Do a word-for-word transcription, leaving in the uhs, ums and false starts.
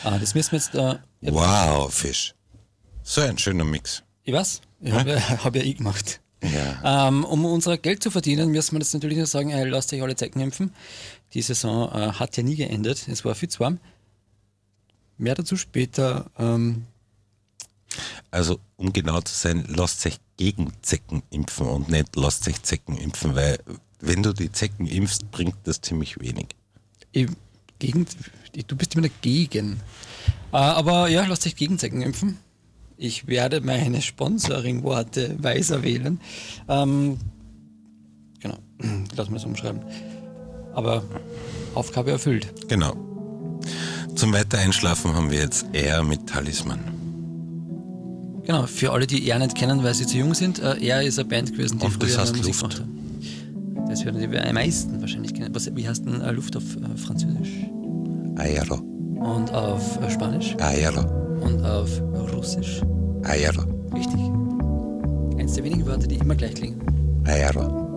Ah, das müssen wir jetzt... Äh, Wow, Fisch. So ein schöner Mix. Ich weiß, ich Ja? habe ja, hab ja ich gemacht. Ja. Ähm, um unser Geld zu verdienen, müssen wir jetzt natürlich nur sagen, äh, lasst euch alle Zecken impfen. Die Saison äh, hat ja nie geendet, es war viel zu warm. Mehr dazu später. Ähm, Also, um genau zu sein, lasst euch gegen Zecken impfen und nicht lasst euch Zecken impfen, weil wenn du die Zecken impfst, bringt das ziemlich wenig. ich, gegen, ich, du bist immer dagegen. Äh, aber ja, lasst euch gegen Zecken impfen. Ich werde meine Sponsoring-Worte weiser wählen. Ähm, genau, lass mal das umschreiben. Aber Aufgabe erfüllt. Genau. Zum Weitereinschlafen haben wir jetzt Air mit Talisman. Genau, für alle, die Air nicht kennen, weil sie zu jung sind, äh, Air ist eine Band gewesen, die Und das früher heißt Musik Luft. gemacht hat. Das werden die am meisten wahrscheinlich kennen. Was, wie heißt denn äh, Luft auf äh, Französisch? Aero. Und auf äh, Spanisch? Aero. Und auf Russisch? Aero. Richtig. Eins der wenigen Wörter, die immer gleich klingen. Aero.